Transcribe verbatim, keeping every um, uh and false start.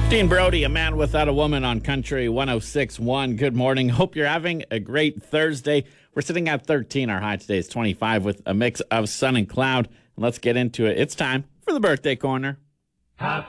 Dean Brody, a man without a woman on Country one oh six point one. Good morning. Hope you're having a great Thursday. We're sitting at thirteen. Our high today is twenty-five with a mix of sun and cloud. Let's get into it. It's time for the birthday corner. Happy